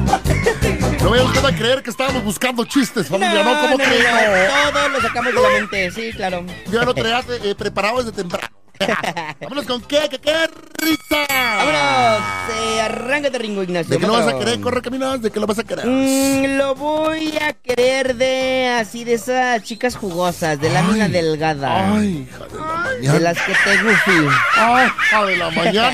No vaya usted a creer que estábamos buscando chistes, familia, ¿no? ¿Cómo creen? Todo lo sacamos de la mente, sí, claro. Ya lo traías preparado desde temprano. Vámonos con qué risa. Vámonos, arráncate, Ringo Ignacio. ¿De qué lo vas a querer? Corre, caminas, ¿de qué lo vas a querer? Lo voy a querer de esas chicas jugosas, de lámina delgada. Ay, hija de la mañana. De las que te gufi. Ay, hija de la mañana.